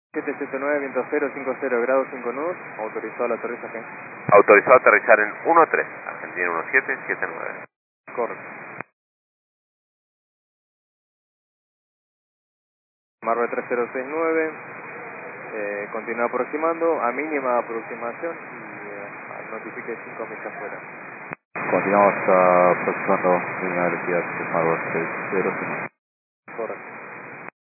779, viento 050, grado 5 nudos, autorizado el aterrizaje. Autorizado a aterrizar en 13, Argentina 1779. Correcto. Marvel 3069, continúa aproximando a mínima aproximación y notifique 5 millas fuera. Continuamos aproximando línea de velocidad Marvel 3069. Correcto.